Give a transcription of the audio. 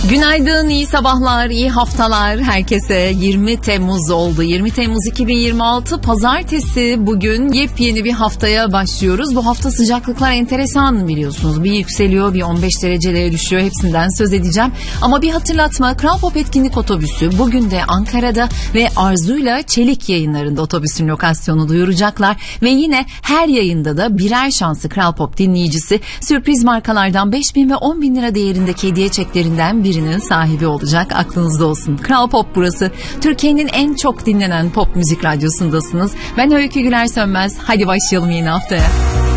Günaydın, iyi sabahlar, iyi haftalar herkese. 20 Temmuz oldu. 20 Temmuz 2026 Pazartesi. Bugün yepyeni bir haftaya başlıyoruz. Bu hafta sıcaklıklar enteresan biliyorsunuz. Bir yükseliyor, bir 15 derecelere düşüyor. Hepsinden söz edeceğim. Ama bir hatırlatma. Kral Pop etkinlik otobüsü bugün de Ankara'da ve Arzu'yla Çelik yayınlarında otobüsün lokasyonu duyuracaklar. Ve yine her yayında da birer şanslı Kral Pop dinleyicisi sürpriz markalardan 5.000 ve 10.000 lira değerindeki hediye çeklerinden birinin sahibi olacak. Aklınızda olsun. Kral Pop burası. Türkiye'nin en çok dinlenen pop müzik radyosundasınız. Ben Öykü Güler Sönmez. Hadi başlayalım yeni haftaya.